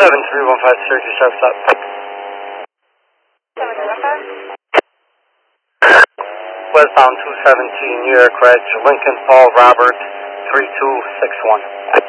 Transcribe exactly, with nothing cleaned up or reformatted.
seven three one five, Syracuse Sharp Stop. Westbound two seventeen, New York Ridge, Lincoln Paul Robert, three two six one.